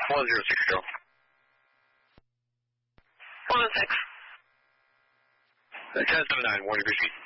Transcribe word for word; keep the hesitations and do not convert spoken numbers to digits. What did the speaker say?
one zero six zero. one oh six. ten seven nine, Warning Street.